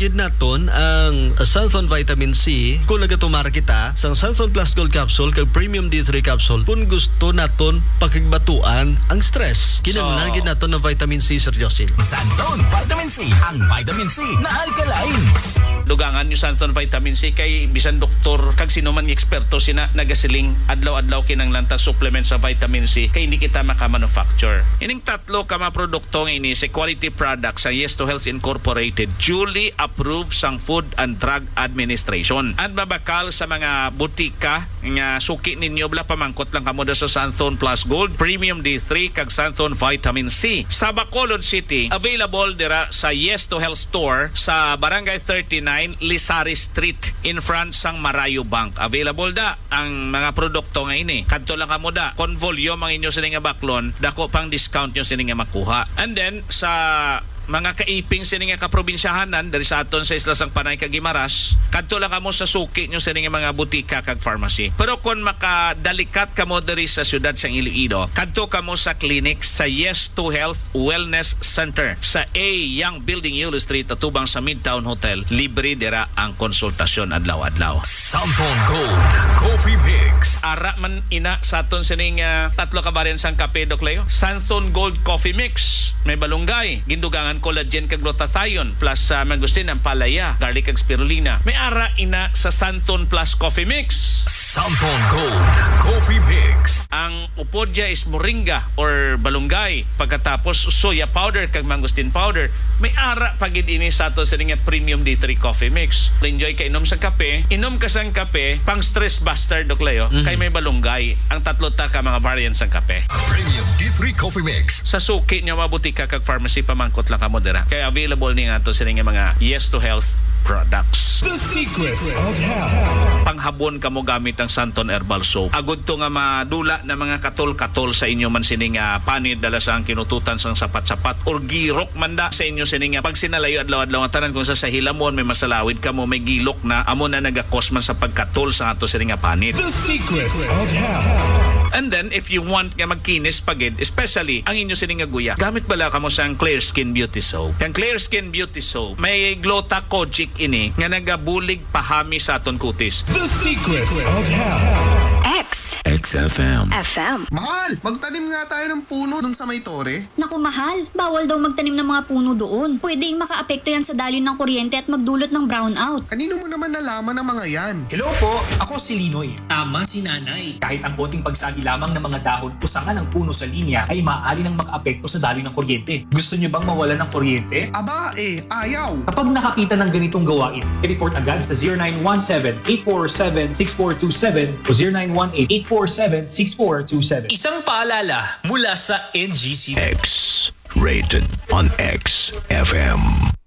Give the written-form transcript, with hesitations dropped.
gid naton ang Santhon Vitamin C kung nagatumara kita sa Santhon Plus Gold Capsule kag Premium D3 Capsule kung gusto naton pakigbatuan ang stress. Kinahanglan gid naton ng Vitamin C, Sir Josil. Santhon Vitamin C, ang vitamin C na alkaline. Dugangan yung Santhon Vitamin C kay bisan doktor kag sino man eksperto sina nagasiling adlaw-adlaw kinahanglan ta supplement sa vitamin C kay hindi kita maka-manufacture. Ining tatlo ka mga produkto nga ini sa quality product sa Yes to Health Incorporated duly approved sang Food and Drug Administration. At babakal sa mga butika nga suki ninyo bla pamangkot lang kamo sa Santhon Plus Gold, Premium D3 kag Santhon Vitamin C. Sa Bacolod City, available dira sa Yes to Health Store sa Barangay 39 Lisari Street in front sang Marayo Bank. Available da ang mga produkto nga ini. Kadto lang kamo da. Convolio mang inyo sini nga baklon, dako pang discount nyo sini nga makuha. And then sa mga kaiping sini nga kaprobinsyahanan dari sa aton sa Isla Sang Panay kag Guimaras, kadto lang kamo sa suki nyo sini nga mga butika kag pharmacy. Pero kung makadalikat kamo diri sa syudad sang Iloilo, kadto kamo sa clinic sa Yes to Health Wellness Center sa A Young Building Yulo Street atubang sa Midtown Hotel. Libre dira ang konsultasyon adlaw-adlaw. Santhon Gold Coffee Mix. Ara man ina sa aton sining tatlo ka variant sang kape, Doc Leo. Santhon Gold Coffee Mix. May balunggay, gindugangan collagen kag glutathione plus mangustin ang palaya, garlic kag spirulina. May ara ina sa Santhon Plus Coffee Mix. Santhon Gold Coffee Mix. Ang upodya is moringa or balunggay. Pagkatapos soya powder kag mangustin powder. May ara pagid ini sa ato sa nga Premium D3 Coffee Mix. Enjoy ka inom sa kape. Inom ka sang kape pang stress buster, Doc Leo. Kay may balunggay. Ang tatlo ta ka mga variants sang kape. Premium D3 Coffee Mix. Sa suki niya mga butika kag pharmacy pamangkot lang kamo dira. Kaya available ni nga ato sa nga mga Yes to Health products. The secrets of health. Panghabon kamo gamit ang Santhon Herbal Soap. Agud to nga madula na mga katol-katol sa inyo man sining panid dala sa ang kinututan sang sapat-sapat or girok man da sa inyo sining pag sinalayo adlaw-adlaw nga tanan kung sa hilamon may masalawid kamo may gilok na amo na nagakos man sa pagkatol sa ato sining panid. The secrets of health. And then if you want nga magkinis pagid, especially ang inyo sining guya, gamit bala kamo sang Clear Skin Beauty Soap. Kang Clear Skin Beauty Soap may glutathione ini nga nagabulig pahami sa aton kutis. The secrets of health. XFM. FM. Mahal, magtanim nga tayo ng puno dun sa may tore. Naku mahal, bawal daw magtanim ng mga puno doon. Pwedeng makaapekto yan sa daloy ng kuryente at magdulot ng brownout. Kanino mo naman nalaman ang mga yan? Hello po, ako si Linoy. Tama si Nanay. Kahit ang konting pagsagi lamang ng mga dahon o sanga ng puno sa linya ay maaari nang makaapekto sa daloy ng kuryente. Gusto niyo bang mawalan ng kuryente? Aba ayaw. Kapag nakakita ng ganitong gawain, i-report agad sa 0917-847-6427 o 0918-847-6427. Isang paalala mula sa NGC. X rated on XFM.